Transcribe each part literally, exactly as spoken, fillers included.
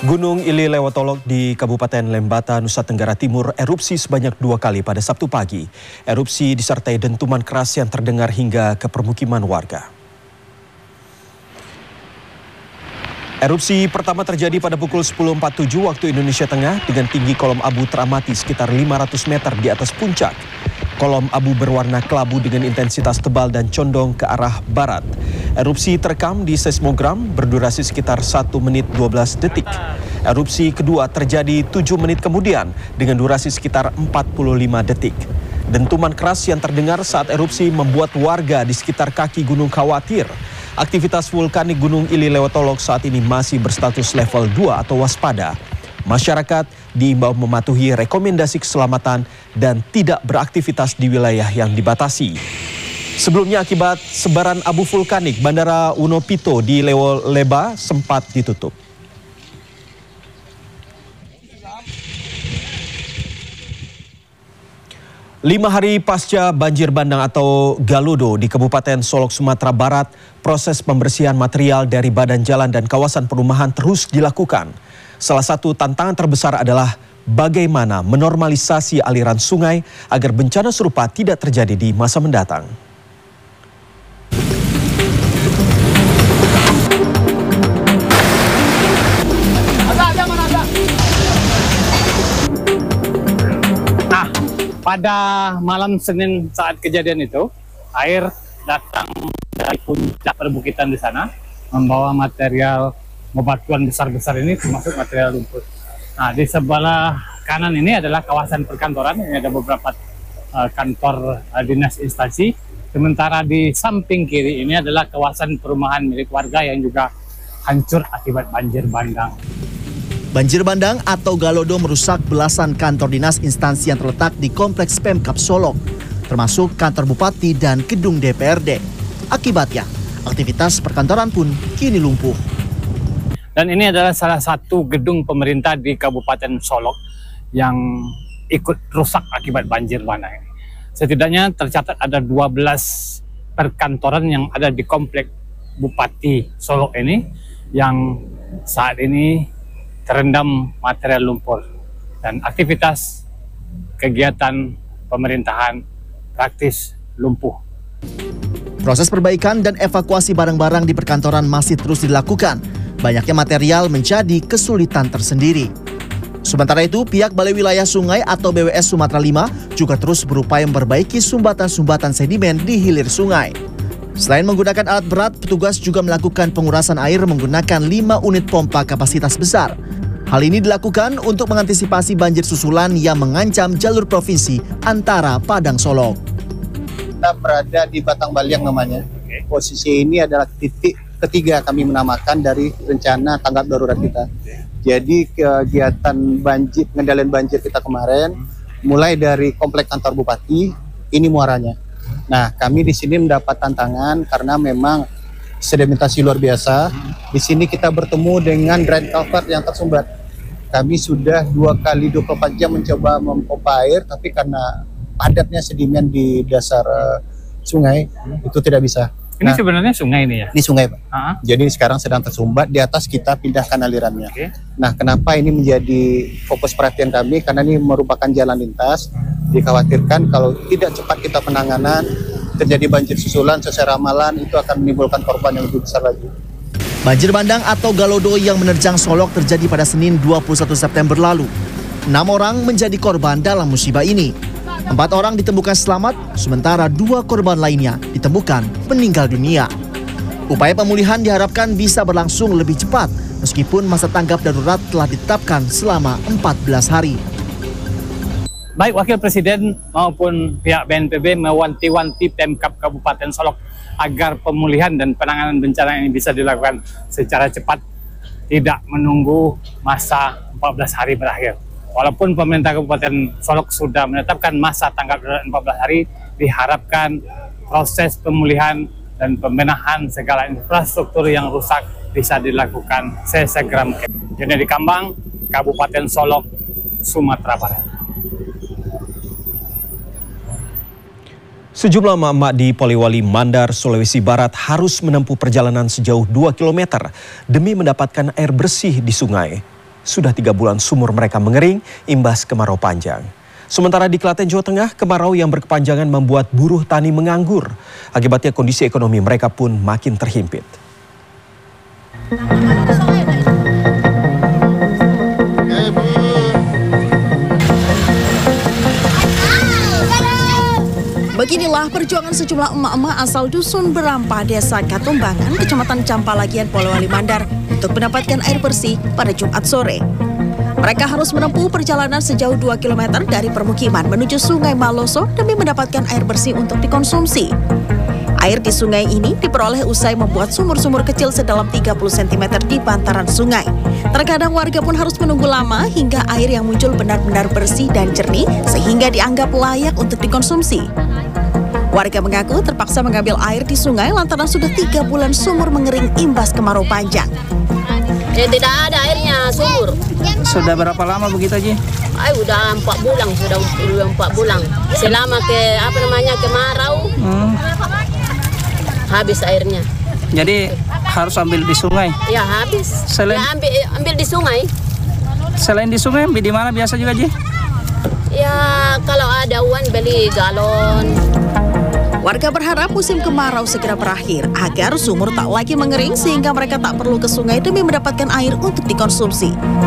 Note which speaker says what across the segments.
Speaker 1: Gunung Ili Lewotolok di Kabupaten Lembata, Nusa Tenggara Timur erupsi sebanyak dua kali pada Sabtu pagi. Erupsi disertai dentuman keras yang terdengar hingga ke permukiman warga. Erupsi pertama terjadi pada pukul sepuluh empat puluh tujuh waktu Indonesia Tengah dengan tinggi kolom abu teramati sekitar lima ratus meter di atas puncak. Kolom abu berwarna kelabu dengan intensitas tebal dan condong ke arah barat. Erupsi terekam di seismogram berdurasi sekitar satu menit dua belas detik. Erupsi kedua terjadi tujuh menit kemudian dengan durasi sekitar empat puluh lima detik. Dentuman keras yang terdengar saat erupsi membuat warga di sekitar kaki gunung khawatir. Aktivitas vulkanik Gunung Ili Lewotolok saat ini masih berstatus level dua atau waspada. Masyarakat diimbau mematuhi rekomendasi keselamatan dan tidak beraktivitas di wilayah yang dibatasi. Sebelumnya akibat sebaran abu vulkanik, Bandara Unopito di Lewo Leba sempat ditutup. Lima hari pasca banjir bandang atau Galodo di Kabupaten Solok, Sumatera Barat, proses pembersihan material dari badan jalan dan kawasan perumahan terus dilakukan. Salah satu tantangan terbesar adalah bagaimana menormalisasi aliran sungai agar bencana serupa tidak terjadi di masa mendatang.
Speaker 2: Nah, pada malam Senin saat kejadian itu, air datang dari puncak perbukitan di sana, membawa material bebatuan besar-besar ini, termasuk material lumpur. Nah, di sebelah kanan ini adalah kawasan perkantoran, ini ada beberapa uh, kantor uh, dinas instansi. Sementara di samping kiri ini adalah kawasan perumahan milik warga yang juga hancur akibat banjir bandang.
Speaker 3: Banjir bandang atau Galodo merusak belasan kantor dinas instansi yang terletak di Kompleks Pemkab Solok, termasuk kantor bupati dan gedung D P R D. Akibatnya, aktivitas perkantoran pun kini lumpuh.
Speaker 2: Dan ini adalah salah satu gedung pemerintah di Kabupaten Solok yang ikut rusak akibat banjir bandang ini. Setidaknya tercatat ada dua belas perkantoran yang ada di komplek Bupati Solok ini yang saat ini terendam material lumpur. Dan aktivitas kegiatan pemerintahan praktis lumpuh.
Speaker 3: Proses perbaikan dan evakuasi barang-barang di perkantoran masih terus dilakukan. Banyaknya material menjadi kesulitan tersendiri. Sementara itu, pihak Balai Wilayah Sungai atau B W S Sumatera lima juga terus berupaya memperbaiki sumbatan-sumbatan sedimen di hilir sungai. Selain menggunakan alat berat, petugas juga melakukan pengurasan air menggunakan lima unit pompa kapasitas besar. Hal ini dilakukan untuk mengantisipasi banjir susulan yang mengancam jalur provinsi antara Padang Solok.
Speaker 4: Kita berada di Batang Baliang namanya. Posisi ini adalah titik ketiga kami menamakan dari rencana tanggap darurat kita. Jadi kegiatan banjir, pengendalian banjir kita kemarin, mulai dari komplek kantor bupati, ini muaranya. Nah, kami di sini mendapat tantangan karena memang sedimentasi luar biasa. Di sini kita bertemu dengan drain culvert yang tersumbat. Kami sudah dua kali dua puluh empat jam mencoba memompa air, tapi karena padatnya sedimen di dasar uh, sungai, itu tidak bisa.
Speaker 2: Ini
Speaker 4: nah,
Speaker 2: sebenarnya sungai ini ya?
Speaker 4: Ini sungai, Pak.
Speaker 2: Uh-huh.
Speaker 4: Jadi sekarang sedang tersumbat, di atas kita pindahkan alirannya.
Speaker 2: Okay.
Speaker 4: Nah, kenapa ini menjadi fokus perhatian kami? Karena ini merupakan jalan lintas. Dikhawatirkan kalau tidak cepat kita penanganan, terjadi banjir susulan sesuai ramalan, itu akan menimbulkan korban yang lebih besar lagi.
Speaker 3: Banjir bandang atau Galodo yang menerjang Solok terjadi pada Senin dua puluh satu September lalu. Enam orang menjadi korban dalam musibah ini. Empat orang ditemukan selamat, sementara dua korban lainnya ditemukan meninggal dunia. Upaya pemulihan diharapkan bisa berlangsung lebih cepat, meskipun masa tanggap darurat telah ditetapkan selama empat belas hari.
Speaker 2: Baik Wakil Presiden maupun pihak B N P B mewanti-wanti Pemkab Kabupaten Solok agar pemulihan dan penanganan bencana ini bisa dilakukan secara cepat, tidak menunggu masa empat belas hari berakhir. Walaupun pemerintah Kabupaten Solok sudah menetapkan masa tanggap darurat empat belas hari, diharapkan proses pemulihan dan pembenahan segala infrastruktur yang rusak bisa dilakukan sesegera mungkin. Jadi di Kambang, Kabupaten Solok, Sumatera Barat.
Speaker 1: Sejumlah emak-emak di Poliwali Mandar, Sulawesi Barat harus menempuh perjalanan sejauh dua kilometer demi mendapatkan air bersih di sungai. Sudah tiga bulan sumur mereka mengering imbas kemarau panjang. Sementara di Klaten, Jawa Tengah, kemarau yang berkepanjangan membuat buruh tani menganggur. Akibatnya kondisi ekonomi mereka pun makin terhimpit.
Speaker 5: Beginilah perjuangan sejumlah emak-emak asal Dusun Berampah, Desa Katumbangan, Kecamatan Campalagian, Polewali Mandar untuk mendapatkan air bersih pada Jumat sore. Mereka harus menempuh perjalanan sejauh dua kilometer dari permukiman menuju Sungai Maloso demi mendapatkan air bersih untuk dikonsumsi. Air di sungai ini diperoleh usai membuat sumur-sumur kecil sedalam tiga puluh sentimeter di bantaran sungai. Terkadang warga pun harus menunggu lama hingga air yang muncul benar-benar bersih dan jernih sehingga dianggap layak untuk dikonsumsi. Warga mengaku terpaksa mengambil air di sungai lantaran sudah tiga bulan sumur mengering imbas kemarau panjang.
Speaker 6: Eh, tidak ada airnya sumur.
Speaker 7: Sudah berapa lama begitu Ji?
Speaker 6: Ay, udah empat bulan, sudah udah empat bulan. Selama ke apa namanya kemarau, hmm. habis airnya.
Speaker 7: Jadi harus ambil di sungai?
Speaker 6: Ya habis.
Speaker 7: Selain
Speaker 6: ya, ambil ambil di sungai.
Speaker 7: Selain di sungai, ambil di mana biasa juga Ji?
Speaker 6: Ya kalau ada uang beli galon.
Speaker 5: Warga berharap musim kemarau segera berakhir agar sumur tak lagi mengering sehingga mereka tak perlu ke sungai demi mendapatkan air untuk dikonsumsi.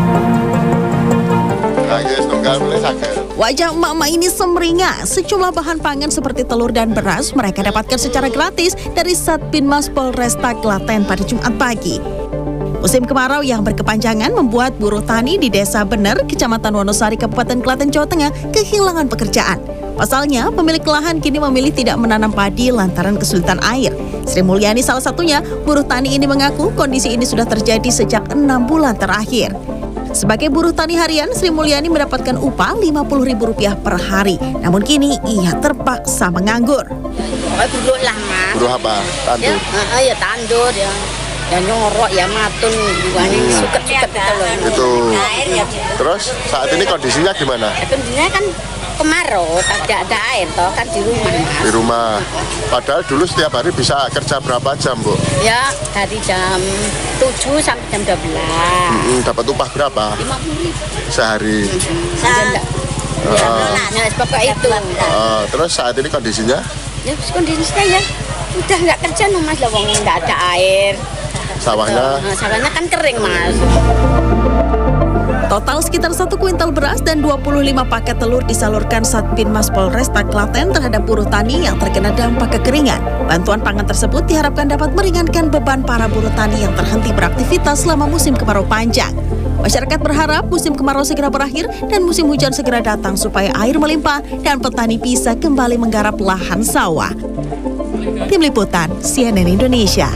Speaker 5: Wajah emak-emak ini semringah. Sejumlah bahan pangan seperti telur dan beras mereka dapatkan secara gratis dari Satpinmas Polresta Klaten pada Jumat pagi. Musim kemarau yang berkepanjangan membuat buruh tani di Desa Bener, Kecamatan Wonosari, Kabupaten Klaten, Jawa Tengah kehilangan pekerjaan. Pasalnya, pemilik lahan kini memilih tidak menanam padi lantaran kesulitan air. Sri Mulyani salah satunya, buruh tani ini mengaku kondisi ini sudah terjadi sejak enam bulan terakhir. Sebagai buruh tani harian, Sri Mulyani mendapatkan upah lima puluh ribu rupiah per hari. Namun kini ia terpaksa menganggur.
Speaker 6: Buruh lah, Mas.
Speaker 8: Buruh apa? Tandur?
Speaker 6: Ya, uh, ya tandur ya. Ya nyongorok ya matun juga nih hmm. suket-suket itu loh.
Speaker 8: Itu. Terus saat ini kondisinya gimana?
Speaker 6: Ya, kondisinya kan kemarau, tidak ada air toh kan di rumah. Mas.
Speaker 8: Di rumah. Padahal dulu setiap hari bisa kerja berapa jam, Bu?
Speaker 6: Ya, dari jam tujuh sampai jam dua belas.
Speaker 8: Hmm, dapat upah berapa?
Speaker 6: lima puluh ribu.
Speaker 8: Sehari.
Speaker 6: Sehari. Ya, uh, nah, pokok itu.
Speaker 8: Uh, terus saat ini kondisinya?
Speaker 6: Ya, kondisinya ya udah nggak kerja no Mas, lawang nggak ada air.
Speaker 8: Sawahnya?
Speaker 6: Nah, sawahnya kan kering, Mas.
Speaker 5: Total sekitar satu kuintal beras dan dua puluh lima paket telur disalurkan Satpinmas Polresta Klaten terhadap buruh tani yang terkena dampak kekeringan. Bantuan pangan tersebut diharapkan dapat meringankan beban para buruh tani yang terhenti beraktivitas selama musim kemarau panjang. Masyarakat berharap musim kemarau segera berakhir dan musim hujan segera datang supaya air melimpah dan petani bisa kembali menggarap lahan sawah. Tim Liputan C N N Indonesia.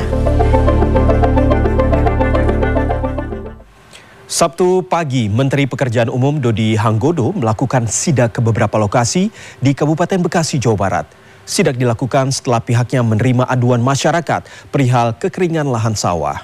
Speaker 1: Sabtu pagi, Menteri Pekerjaan Umum Dodi Hanggodo melakukan sidak ke beberapa lokasi di Kabupaten Bekasi, Jawa Barat. Sidak dilakukan setelah pihaknya menerima aduan masyarakat perihal kekeringan lahan sawah.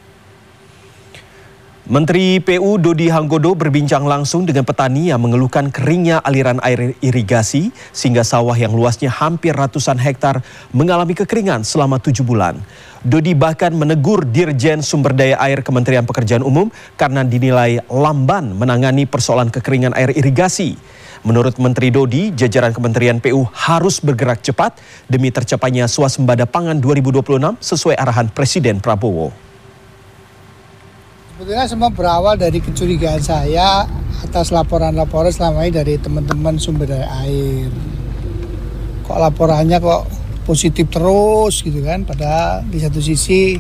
Speaker 1: Menteri P U Dodi Hanggodo berbincang langsung dengan petani yang mengeluhkan keringnya aliran air irigasi sehingga sawah yang luasnya hampir ratusan hektar mengalami kekeringan selama tujuh bulan. Dodi bahkan menegur Dirjen Sumber Daya Air Kementerian Pekerjaan Umum karena dinilai lamban menangani persoalan kekeringan air irigasi. Menurut Menteri Dodi, jajaran Kementerian P U harus bergerak cepat demi tercapainya swasembada pangan dua ribu dua puluh enam sesuai arahan Presiden Prabowo.
Speaker 9: Sebetulnya semua berawal dari kecurigaan saya atas laporan-laporan selama ini dari teman-teman sumber daya air. Kok laporannya kok positif terus gitu kan, padahal di satu sisi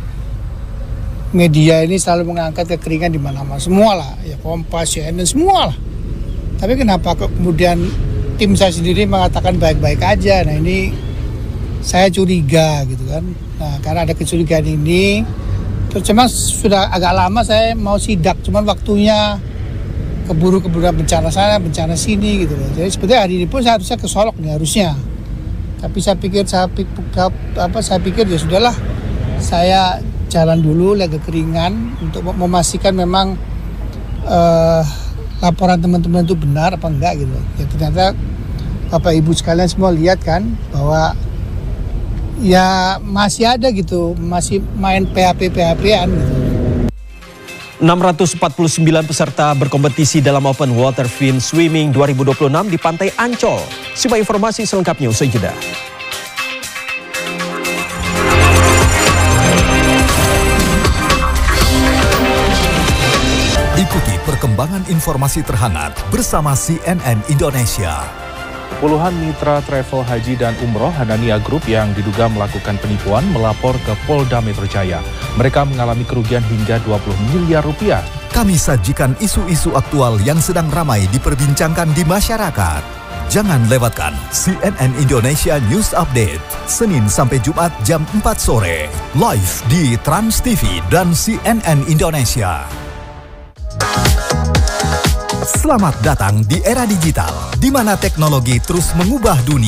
Speaker 9: media ini selalu mengangkat kekeringan di mana-mana, semua lah, ya Kompas, C N N, semua lah. Tapi kenapa kemudian tim saya sendiri mengatakan baik-baik aja? Nah ini saya curiga gitu kan. Nah karena ada kecurigaan ini, terus cuma sudah agak lama saya mau sidak, cuman waktunya keburu-keburu bencana sana, bencana sini gitu loh. Jadi sebetulnya hari ini pun saya harusnya ke Solok nih harusnya. Tapi saya pikir saya pikir, apa saya pikir ya sudahlah, saya jalan dulu lihat kekeringan untuk memastikan memang eh, laporan teman-teman itu benar apa enggak gitu. Ya ternyata Bapak Ibu sekalian semua lihat kan bahwa ya masih ada gitu, masih main P H P P H P-an gitu.
Speaker 1: enam ratus empat puluh sembilan peserta berkompetisi dalam Open Water Fin Swimming dua ribu dua puluh enam di Pantai Ancol. Simak informasi selengkapnya usai jeda.
Speaker 10: Ikuti perkembangan informasi terhangat bersama C N N Indonesia.
Speaker 11: Puluhan mitra travel haji dan umroh Hanania Group yang diduga melakukan penipuan melapor ke Polda Metro Jaya. Mereka mengalami kerugian hingga dua puluh miliar rupiah.
Speaker 10: Kami sajikan isu-isu aktual yang sedang ramai diperbincangkan di masyarakat. Jangan lewatkan C N N Indonesia News Update, Senin sampai Jumat jam empat sore, live di Trans T V dan C N N Indonesia. Selamat datang di era digital, di mana teknologi terus mengubah dunia.